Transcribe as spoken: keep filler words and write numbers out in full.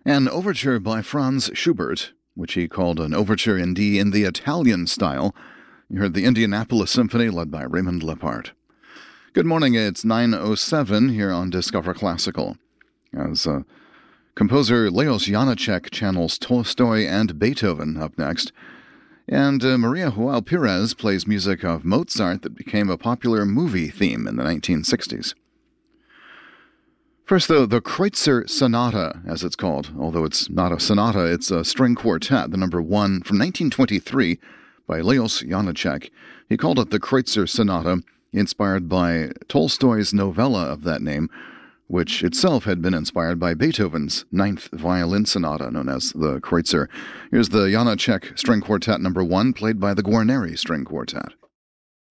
An overture by Franz Schubert, which he called an overture in D in the Italian style. You heard the Indianapolis Symphony led by Raymond Lepard. Good morning, it's nine oh seven here on Discover Classical. As uh, composer Leos Janáček channels Tolstoy and Beethoven up next. And uh, Maria Joao Pires plays music of Mozart that became a popular movie theme in the nineteen sixties. First, though, the Kreutzer Sonata, as it's called, although it's not a sonata, it's a string quartet, the number one from nineteen twenty-three by Leos Janáček. He called it the Kreutzer Sonata, inspired by Tolstoy's novella of that name, which itself had been inspired by Beethoven's ninth violin sonata, known as the Kreutzer. Here's the Janáček String Quartet number one, played by the Guarneri String Quartet.